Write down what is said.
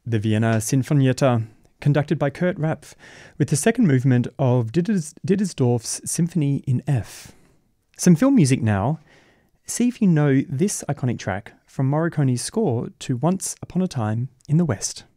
the Vienna Sinfonietta, conducted by Kurt Rapf, with the second movement of Dittersdorf's Symphony in F. Some film music now. See if you know this iconic track from Morricone's score to Once Upon a Time in the West.